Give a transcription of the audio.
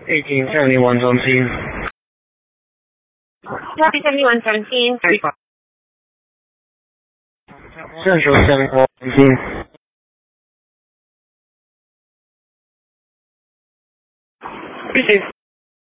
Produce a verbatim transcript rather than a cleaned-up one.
eighteen seventy-one seventeen. Copy seventy-one seventeen. Central seventy-one seventeen. Received.